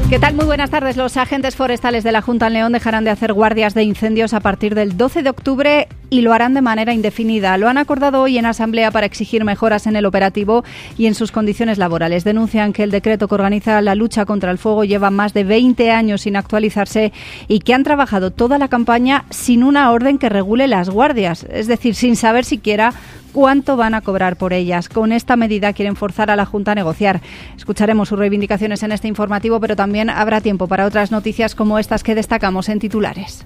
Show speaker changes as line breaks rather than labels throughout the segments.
¿Qué tal? Muy buenas tardes. Los agentes forestales de la Junta en León dejarán de hacer guardias de incendios a partir del 12 de octubre y lo harán de manera indefinida. Lo han acordado hoy en asamblea para exigir mejoras en el operativo y en sus condiciones laborales. Denuncian que el decreto que organiza la lucha contra el fuego lleva más de 20 años sin actualizarse y que han trabajado toda la campaña sin una orden que regule las guardias, es decir, sin saber siquiera cuánto van a cobrar por ellas. Con esta medida quieren forzar a la Junta a negociar. Escucharemos sus reivindicaciones en este informativo, pero también habrá tiempo para otras noticias como estas que destacamos en titulares.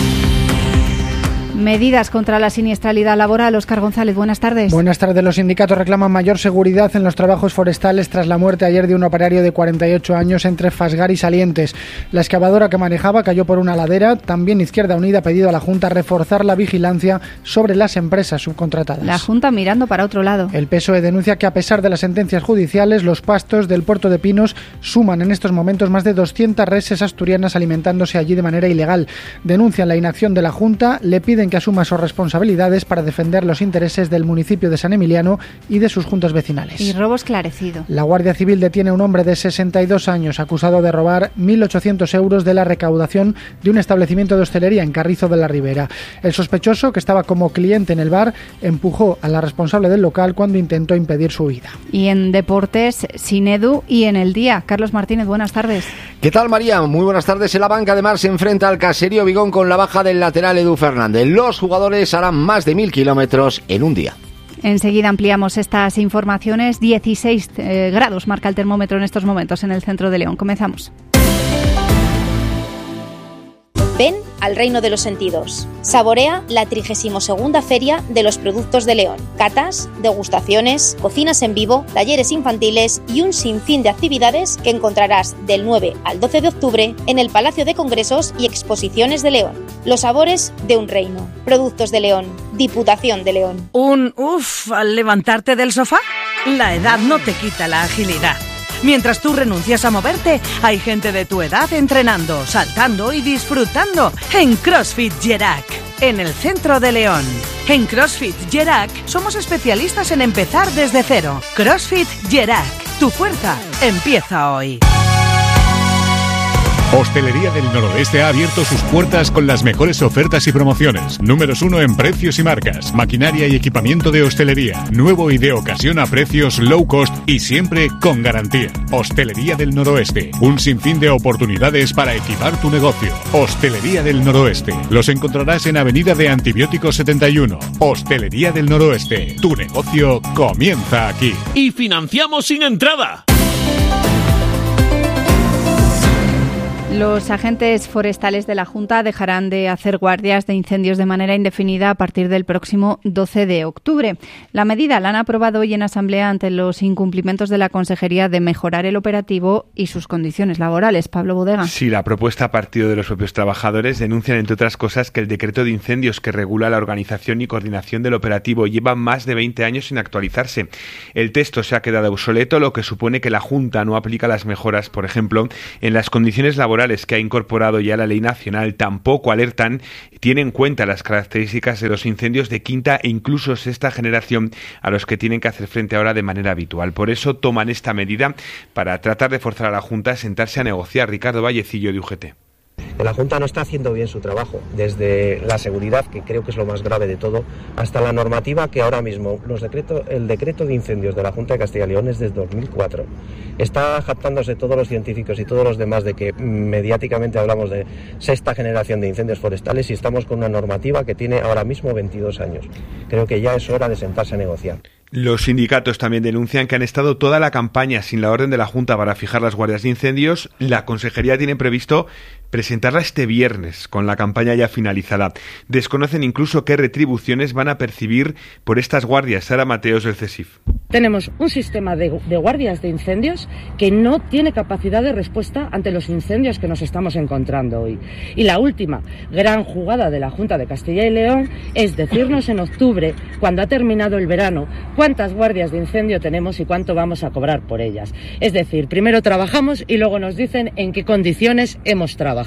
Medidas contra la siniestralidad laboral. Óscar González, buenas tardes.
Buenas tardes. Los sindicatos reclaman mayor seguridad en los trabajos forestales tras la muerte ayer de un operario de 48 años entre Fasgar y Salientes. La excavadora que manejaba cayó por una ladera. También Izquierda Unida ha pedido a la Junta reforzar la vigilancia sobre las empresas subcontratadas.
La Junta mirando para otro lado.
El PSOE denuncia que a pesar de las sentencias judiciales, los pastos del Puerto de Pinos suman en estos momentos más de 200 reses asturianas alimentándose allí de manera ilegal. Denuncian la inacción de la Junta, le piden que asuma sus responsabilidades para defender los intereses del municipio de San Emiliano y de sus juntas vecinales.
Y robo esclarecido.
La Guardia Civil detiene a un hombre de 62 años acusado de robar 1.800 euros de la recaudación de un establecimiento de hostelería en Carrizo de la Ribera. El sospechoso, que estaba como cliente en el bar, empujó a la responsable del local cuando intentó impedir su huida.
Y en deportes, sin Edu y en el día. Carlos Martínez, buenas tardes.
¿Qué tal, María? Muy buenas tardes. En la banca de Mar se enfrenta al Caserío Vigón con la baja del lateral Edu Fernández. Los jugadores harán más de 1.000 kilómetros en un día.
Enseguida ampliamos estas informaciones. 16 grados marca el termómetro en estos momentos en el centro de León. Comenzamos.
Ven al reino de los sentidos. Saborea la 32ª Feria de los Productos de León. Catas, degustaciones, cocinas en vivo, talleres infantiles y un sinfín de actividades que encontrarás del 9 al 12 de octubre en el Palacio de Congresos y Exposiciones de León. Los sabores de un reino. Productos de León. Diputación de León.
Un uf al levantarte del sofá. La edad no te quita la agilidad. Mientras tú renuncias a moverte, hay gente de tu edad entrenando, saltando y disfrutando en CrossFit Gerac, en el centro de León. En CrossFit Gerac somos especialistas en empezar desde cero. CrossFit Gerac, tu fuerza empieza hoy.
Hostelería del Noroeste ha abierto sus puertas con las mejores ofertas y promociones. Números 1 en precios y marcas, maquinaria y equipamiento de hostelería. Nuevo y de ocasión a precios low cost y siempre con garantía. Hostelería del Noroeste. Un sinfín de oportunidades para equipar tu negocio. Hostelería del Noroeste. Los encontrarás en Avenida de Antibióticos 71. Hostelería del Noroeste. Tu negocio comienza aquí.
Y financiamos sin entrada.
Los agentes forestales de la Junta dejarán de hacer guardias de incendios de manera indefinida a partir del próximo 12 de octubre. La medida la han aprobado hoy en asamblea ante los incumplimientos de la Consejería de mejorar el operativo y sus condiciones laborales. Pablo Bodega.
Sí, la propuesta ha partido de los propios trabajadores. Denuncian, entre otras cosas, que el decreto de incendios que regula la organización y coordinación del operativo lleva más de 20 años sin actualizarse. El texto se ha quedado obsoleto, lo que supone que la Junta no aplica las mejoras, por ejemplo, en las condiciones laborales que ha incorporado ya la ley nacional. Tampoco alertan, tiene en cuenta las características de los incendios de quinta e incluso sexta generación a los que tienen que hacer frente ahora de manera habitual. Por eso toman esta medida para tratar de forzar a la Junta a sentarse a negociar. Ricardo Vallecillo, de UGT.
La Junta no está haciendo bien su trabajo, desde la seguridad, que creo que es lo más grave de todo, hasta la normativa que ahora mismo, el decreto de incendios de la Junta de Castilla y León es desde 2004. Está jactándose todos los científicos y todos los demás de que mediáticamente hablamos de sexta generación de incendios forestales y estamos con una normativa que tiene ahora mismo 22 años. Creo que ya es hora de sentarse a negociar.
Los sindicatos también denuncian que han estado toda la campaña sin la orden de la Junta para fijar las guardias de incendios. La Consejería tiene previsto presentarla este viernes, con la campaña ya finalizada. Desconocen incluso qué retribuciones van a percibir por estas guardias. Sara Mateos, del CESIF.
Tenemos un sistema de guardias de incendios que no tiene capacidad de respuesta ante los incendios que nos estamos encontrando hoy. Y la última gran jugada de la Junta de Castilla y León es decirnos en octubre, cuando ha terminado el verano, cuántas guardias de incendio tenemos y cuánto vamos a cobrar por ellas. Es decir, primero trabajamos y luego nos dicen en qué condiciones hemos trabajado.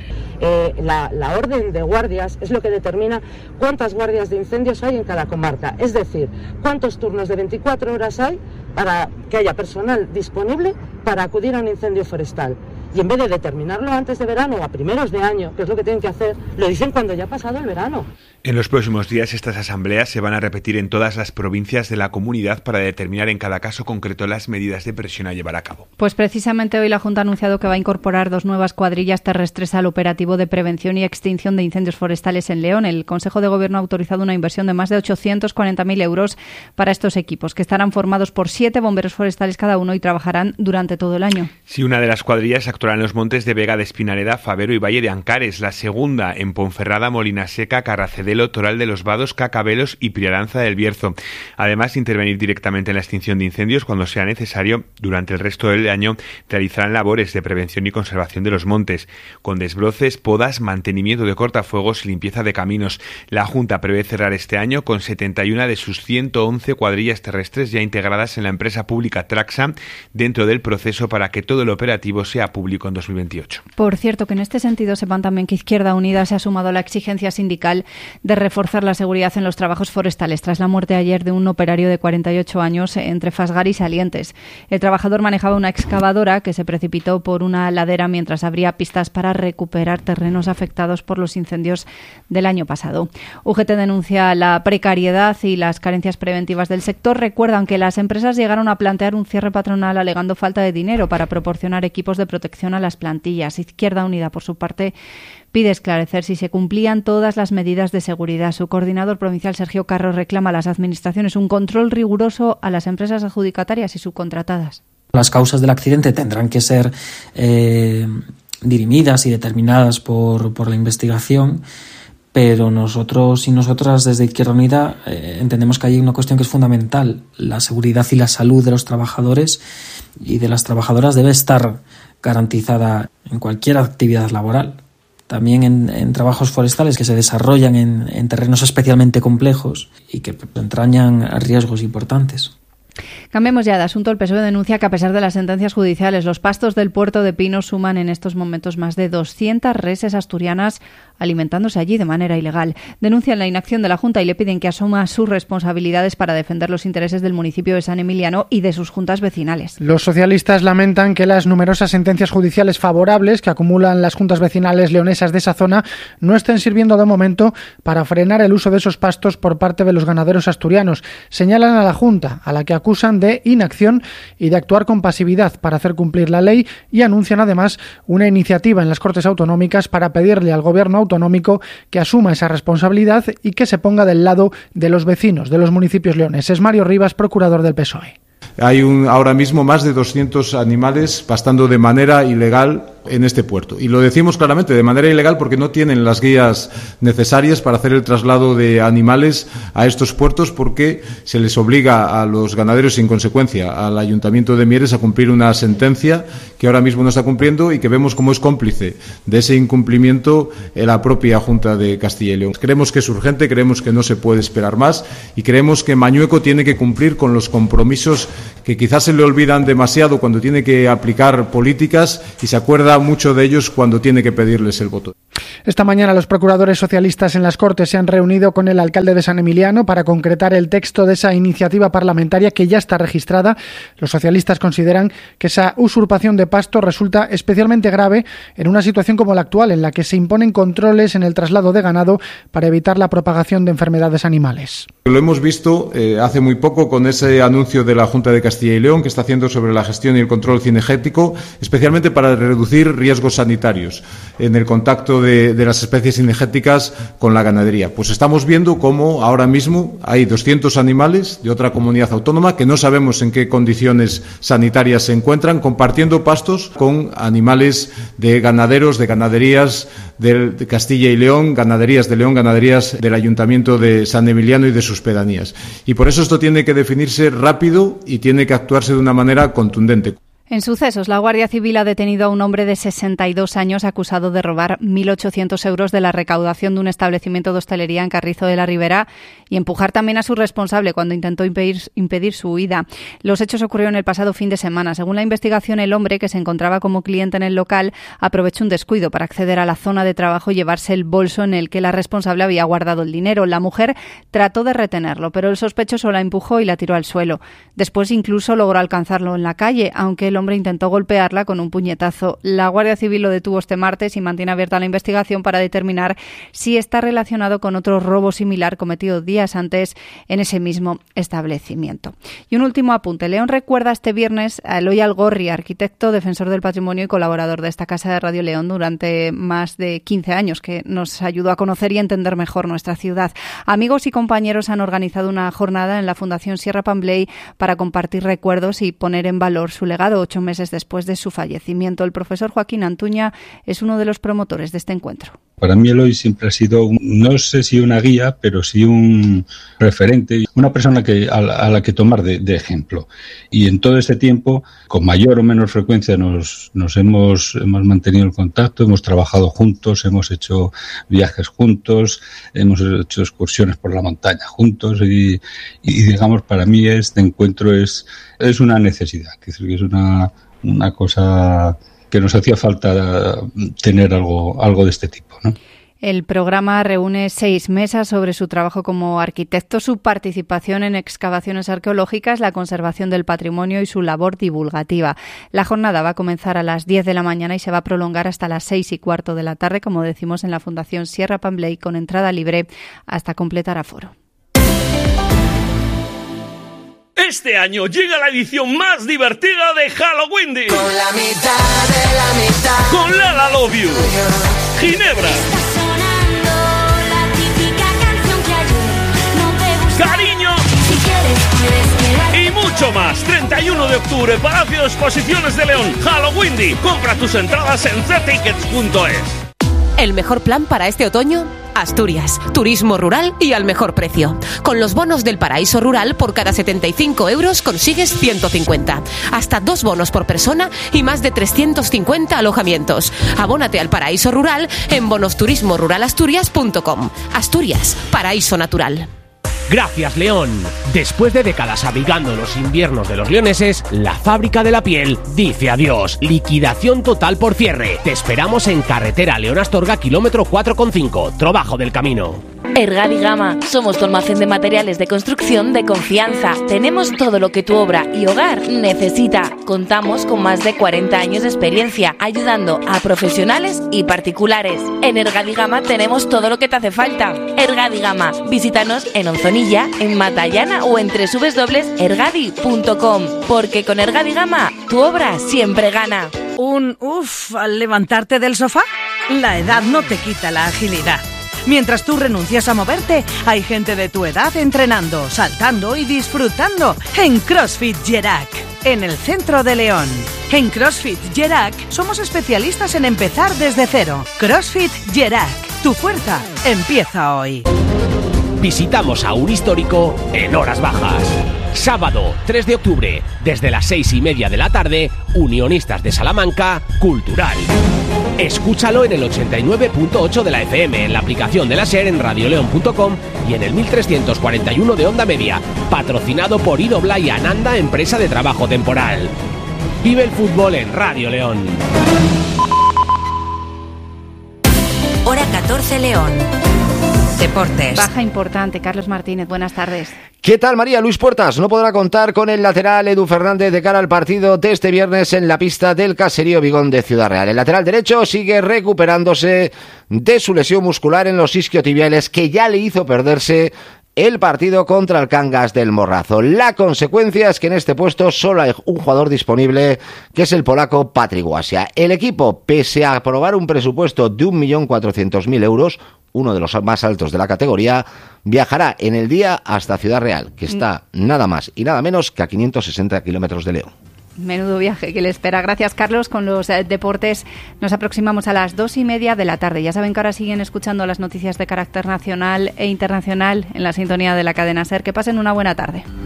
La orden de guardias es lo que determina cuántas guardias de incendios hay en cada comarca. Es decir, cuántos turnos de 24 horas hay para que haya personal disponible para acudir a un incendio forestal. y en vez de determinarlo antes de verano o a primeros de año, que es lo que tienen que hacer, lo dicen cuando ya ha pasado el verano.
En los próximos días estas asambleas se van a repetir en todas las provincias de la comunidad para determinar en cada caso concreto las medidas de presión a llevar a cabo.
Pues precisamente hoy la Junta ha anunciado que va a incorporar 2 nuevas cuadrillas terrestres al operativo de prevención y extinción de incendios forestales en León. El Consejo de Gobierno ha autorizado una inversión de más de 840.000 euros para estos equipos, que estarán formados por 7 bomberos forestales cada uno y trabajarán durante todo el año.
Sí, una de las cuadrillas actuará en los montes de Vega de Espinareda, Favero y Valle de Ancares, la segunda en Ponferrada, Molinaseca, Carracedelo, Toral de los Vados, Cacabelos y Priaranza del Bierzo. Además de intervenir directamente en la extinción de incendios cuando sea necesario, durante el resto del año realizarán labores de prevención y conservación de los montes, con desbroces, podas, mantenimiento de cortafuegos y limpieza de caminos. La Junta prevé cerrar este año con 71 de sus 111 cuadrillas terrestres ya integradas en la empresa pública Traxa dentro del proceso para que todo el operativo sea público en 2028.
Por cierto, que en este sentido sepan también que Izquierda Unida se ha sumado a la exigencia sindical de reforzar la seguridad en los trabajos forestales tras la muerte ayer de un operario de 48 años entre Fasgar y Salientes. El trabajador manejaba una excavadora que se precipitó por una ladera mientras abría pistas para recuperar terrenos afectados por los incendios del año pasado. UGT denuncia la precariedad y las carencias preventivas del sector. Recuerdan que las empresas llegaron a plantear un cierre patronal alegando falta de dinero para proporcionar equipos de protección a las plantillas. Izquierda Unida, por su parte, pide esclarecer si se cumplían todas las medidas de seguridad. Su coordinador provincial, Sergio Carro, reclama a las administraciones un control riguroso a las empresas adjudicatarias y subcontratadas.
Las causas del accidente tendrán que ser dirimidas y determinadas por la investigación, pero nosotros y nosotras desde Izquierda Unida entendemos que hay una cuestión que es fundamental. La seguridad y la salud de los trabajadores y de las trabajadoras debe estar garantizada en cualquier actividad laboral. También en trabajos forestales que se desarrollan en terrenos especialmente complejos y que entrañan riesgos importantes.
Cambiemos ya de asunto. El PSOE denuncia que a pesar de las sentencias judiciales, los pastos del puerto de Pinos suman en estos momentos más de 200 reses asturianas alimentándose allí de manera ilegal. Denuncian la inacción de la Junta y le piden que asuma sus responsabilidades para defender los intereses del municipio de San Emiliano y de sus juntas vecinales.
Los socialistas lamentan que las numerosas sentencias judiciales favorables que acumulan las juntas vecinales leonesas de esa zona no estén sirviendo de momento para frenar el uso de esos pastos por parte de los ganaderos asturianos. Señalan a la Junta, a la que acusan de inacción y de actuar con pasividad para hacer cumplir la ley, y anuncian además una iniciativa en las Cortes Autonómicas para pedirle al Gobierno autonómico que asuma esa responsabilidad y que se ponga del lado de los vecinos de los municipios leoneses. Mario Rivas, procurador del PSOE.
Hay ahora mismo más de 200 animales pastando de manera ilegal en este puerto. Y lo decimos claramente, de manera ilegal, porque no tienen las guías necesarias para hacer el traslado de animales a estos puertos, porque se les obliga a los ganaderos, en consecuencia al Ayuntamiento de Mieres, a cumplir una sentencia que ahora mismo no está cumpliendo y que vemos como es cómplice de ese incumplimiento en la propia Junta de Castilla y León. Creemos que es urgente, creemos que no se puede esperar más y creemos que Mañueco tiene que cumplir con los compromisos que quizás se le olvidan demasiado cuando tiene que aplicar políticas y se acuerda mucho de ellos cuando tiene que pedirles el voto.
Esta mañana los procuradores socialistas en las Cortes se han reunido con el alcalde de San Emiliano para concretar el texto de esa iniciativa parlamentaria que ya está registrada. Los socialistas consideran que esa usurpación de pasto resulta especialmente grave en una situación como la actual, en la que se imponen controles en el traslado de ganado para evitar la propagación de enfermedades animales.
Lo hemos visto hace muy poco con ese anuncio de la Junta de Castilla y León que está haciendo sobre la gestión y el control cinegético, especialmente para reducir riesgos sanitarios en el contacto de las especies cinegéticas con la ganadería. Pues estamos viendo cómo ahora mismo hay 200 animales de otra comunidad autónoma que no sabemos en qué condiciones sanitarias se encuentran, compartiendo pastos con animales de ganaderos, de ganaderías de Castilla y León, ganaderías de León, ganaderías del Ayuntamiento de San Emiliano y de sus pedanías. Y por eso esto tiene que definirse rápido y tiene que actuarse de una manera contundente.
En sucesos, la Guardia Civil ha detenido a un hombre de 62 años acusado de robar 1.800 euros de la recaudación de un establecimiento de hostelería en Carrizo de la Ribera y empujar también a su responsable cuando intentó impedir su huida. Los hechos ocurrieron el pasado fin de semana. Según la investigación, el hombre, que se encontraba como cliente en el local, aprovechó un descuido para acceder a la zona de trabajo y llevarse el bolso en el que la responsable había guardado el dinero. La mujer trató de retenerlo, pero el sospechoso la empujó y la tiró al suelo. Después incluso logró alcanzarlo en la calle, aunque el hombre intentó golpearla con un puñetazo. La Guardia Civil lo detuvo este martes y mantiene abierta la investigación para determinar si está relacionado con otro robo similar cometido días antes en ese mismo establecimiento. Y un último apunte. León recuerda este viernes a Eloy Algorri, arquitecto, defensor del patrimonio y colaborador de esta casa de Radio León durante más de 15 años, que nos ayudó a conocer y entender mejor nuestra ciudad. Amigos y compañeros han organizado una jornada en la Fundación Sierra Pambley para compartir recuerdos y poner en valor su legado 8 meses después de su fallecimiento. El profesor Joaquín Antuña es uno de los promotores de este encuentro.
Para mí Eloy siempre ha sido, no sé si una guía, pero sí un referente, una persona a la que tomar de ejemplo. Y en todo este tiempo, con mayor o menor frecuencia, nos hemos mantenido el contacto, hemos trabajado juntos, hemos hecho viajes juntos, hemos hecho excursiones por la montaña juntos y digamos, para mí este encuentro es una necesidad, es decir, que es una cosa que nos hacía falta tener algo de este tipo, ¿no?
El programa reúne 6 mesas sobre su trabajo como arquitecto, su participación en excavaciones arqueológicas, la conservación del patrimonio y su labor divulgativa. La jornada va a comenzar a las 10 de la mañana y se va a prolongar hasta las 6:15 de la tarde, como decimos en la Fundación Sierra Pambley, con entrada libre hasta completar aforo.
Este año llega la edición más divertida de Halloween.
Con la mitad de la mitad.
Con Lala Love You, Ginebra, Cariño y mucho más. 31 de octubre, Palacio de Exposiciones de León, Halloween. Compra tus entradas en ctickets.es.
¿El mejor plan para este otoño? Asturias, turismo rural y al mejor precio. Con los bonos del Paraíso Rural, por cada 75 euros consigues 150. Hasta 2 bonos por persona y más de 350 alojamientos. Abónate al Paraíso Rural en bonosturismoruralasturias.com. Asturias, paraíso natural.
Gracias, León. Después de décadas abrigando los inviernos de los leoneses, la fábrica de la piel dice adiós. Liquidación total por cierre. Te esperamos en carretera León Astorga, kilómetro 4,5, Trabajo del Camino.
Ergadi Gama, somos tu almacén de materiales de construcción de confianza. Tenemos todo lo que tu obra y hogar necesita. Contamos con más de 40 años de experiencia ayudando a profesionales y particulares. En Ergadi Gama tenemos todo lo que te hace falta. Ergadi Gama, visítanos en Onzonilla, en Matallana o en www.ergadi.com. Porque con Ergadi Gama, tu obra siempre gana.
Un uff al levantarte del sofá. La edad no te quita la agilidad. Mientras tú renuncias a moverte, hay gente de tu edad entrenando, saltando y disfrutando en CrossFit Gerac, en el centro de León. En CrossFit Gerac somos especialistas en empezar desde cero. CrossFit Gerac, tu fuerza empieza hoy.
Visitamos a un histórico en horas bajas. Sábado 3 de octubre, desde las 6:30 de la tarde, Unionistas de Salamanca, Cultural. Escúchalo en el 89.8 de la FM, en la aplicación de la SER, en radioleon.com y en el 1341 de Onda Media, patrocinado por Idobla y Ananda, empresa de trabajo temporal. Vive el fútbol en Radio León.
Hora 14 León. Deportes.
Baja importante. Carlos Martínez, buenas tardes.
¿Qué tal, María? Luis Puertas no podrá contar con el lateral Edu Fernández de cara al partido de este viernes en la pista del Caserío Vigón de Ciudad Real. El lateral derecho sigue recuperándose de su lesión muscular en los isquiotibiales que ya le hizo perderse el partido contra el Cangas del Morrazo. La consecuencia es que en este puesto solo hay un jugador disponible, que es el polaco Patryk Wasia. El equipo, pese a aprobar un presupuesto de 1.400.000 euros, uno de los más altos de la categoría, viajará en el día hasta Ciudad Real, que está nada más y nada menos que a 560 kilómetros de León.
Menudo viaje que le espera. Gracias, Carlos. Con los deportes nos aproximamos a las 2:30 de la tarde. Ya saben que ahora siguen escuchando las noticias de carácter nacional e internacional en la sintonía de la cadena SER. Que pasen una buena tarde.